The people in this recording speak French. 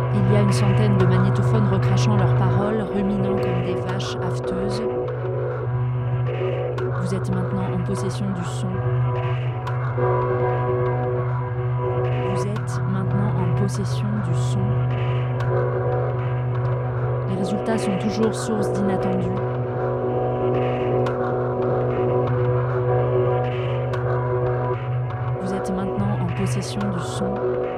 Il y a une centaine de magnétophones recrachant leurs paroles, ruminant comme des vaches hafteuses. Vous êtes maintenant en possession du son. Vous êtes maintenant en possession du son. Les résultats sont toujours source d'inattendus. Vous êtes maintenant en possession du son.